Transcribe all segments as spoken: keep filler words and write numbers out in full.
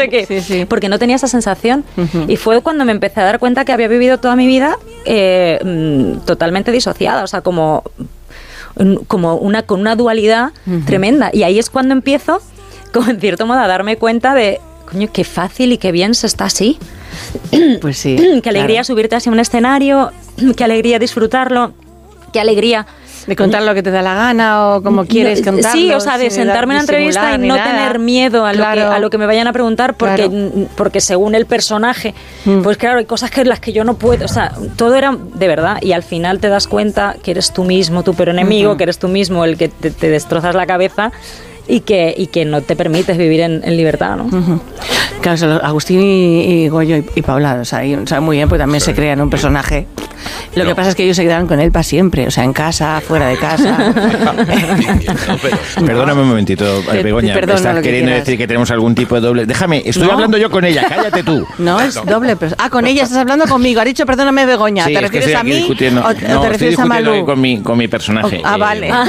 sé qué. Sí, sí. Porque no tenía esa sensación. Uh-huh. Y fue cuando me empecé a dar cuenta que había vivido toda mi vida eh, totalmente disociada, o sea, como, como una, con una dualidad uh-huh. tremenda. Y ahí es cuando empiezo, como en cierto modo, a darme cuenta de, coño, qué fácil y qué bien se está así. Pues sí. Qué alegría claro. subirte así a un escenario, qué alegría disfrutarlo, qué alegría... De contar lo que te da la gana o como quieres contarlo. Sí, o sea, de sentarme en una entrevista y no nada. tener miedo a, claro. lo que, a lo que me vayan a preguntar porque, claro. porque según el personaje, mm. pues claro, hay cosas que las que yo no puedo, o sea, todo era de verdad y al final te das cuenta que eres tú mismo, tu peor enemigo, uh-huh. que eres tú mismo el que te, te destrozas la cabeza y que, y que no te permites vivir en, en libertad, ¿no? Uh-huh. Claro, o sea, Agustín y, y Goyo y, y Paula, o sea, y, o sea, muy bien, pues también sí. se crean un personaje. Lo no. que pasa es que ellos se quedaron con él para siempre, o sea, en casa, fuera de casa. Perdóname un momentito, Begoña, Perdona, estás que queriendo quieras. decir que tenemos algún tipo de doble... Déjame, estoy no. hablando yo con ella, cállate tú. No, es no. doble... Pero... Ah, con ella estás hablando conmigo, has dicho perdóname, Begoña. Sí, ¿Te refieres es que a mí discutiendo. o, No, o te refieres estoy discutiendo a Malú? Con mi, con mi personaje. O, ah, vale. Eh,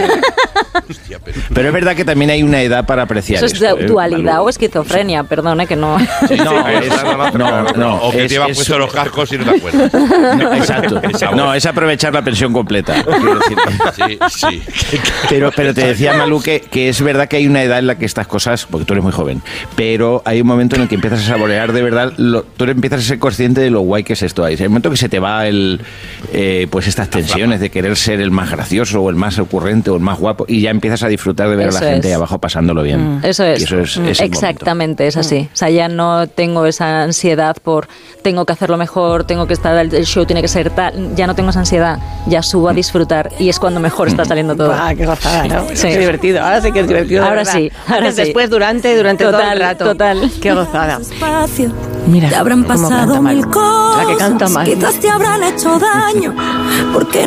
pero es verdad que también hay una edad para apreciar eso. ¿Eso es esto, dualidad eh, o esquizofrenia? Perdone que no... Sí, no, es, no, no, o que es, te llevas puesto los cascos y no te acuerdas. No, exacto. No, es aprovechar la pensión completa. Sí, sí. Pero, pero te decía, Malú, que, que es verdad que hay una edad en la que estas cosas, porque tú eres muy joven, pero hay un momento en el que empiezas a saborear de verdad, lo, tú empiezas a ser consciente de lo guay que es esto. Hay un momento que se te va el, eh, pues estas tensiones de querer ser el más gracioso o el más ocurrente o el más guapo y ya empiezas a disfrutar de ver eso a la gente ahí abajo pasándolo bien. Mm. Eso es. Y eso es, es exactamente, es así. O sea, ya no tengo esa ansiedad por tengo que hacerlo mejor, tengo que estar, el show tiene que ser tal, ya no tengo esa ansiedad, ya subo a disfrutar y es cuando mejor está saliendo todo. Ah, qué gozada, ¿no? Sí. Es divertido, ahora sí que es divertido. Ahora sí, ahora Antes, sí. Después, durante, durante total, todo el rato. Total. Qué gozada. Mira, te habrán pasado mil cosas, la que canta mal. Quizás te habrán hecho daño, porque